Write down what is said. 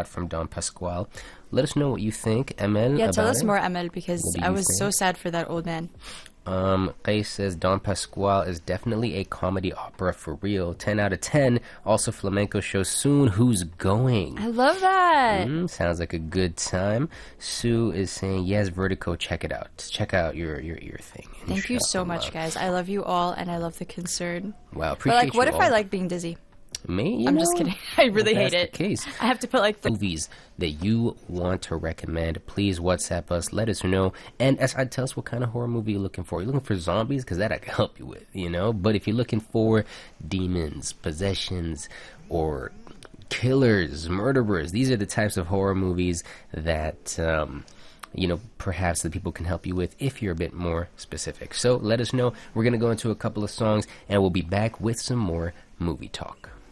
out from Don Pasquale. Let us know what you think, Emel. Yeah, tell about us it. more, Emel, because What do I you was so think? sad for that old man. Qais says Don Pasquale is definitely a comedy opera for real. 10 out of 10. Also, flamenco show soon. Who's going? I love that. Sounds like a good time. Sue is saying, yes, Vertigo, check it out. Check out your thing. Thank you so much, Inshallah. guys. I love you all, and I love the concern. Wow, But appreciate like, what you if all. I like being dizzy? Me? I'm just kidding. I really hate that's it. the case. I have to put like the Movies that you want to recommend, please WhatsApp us, let us know. And as I tell us what kind of horror movie you're looking for. You're looking for zombies? Because that I can help you with, you know? But if you're looking for demons, possessions, or killers, murderers, these are the types of horror movies that perhaps the people can help you with if you're a bit more specific. So let us know. We're going to go into a couple of songs, and we'll be back with some more movie talk.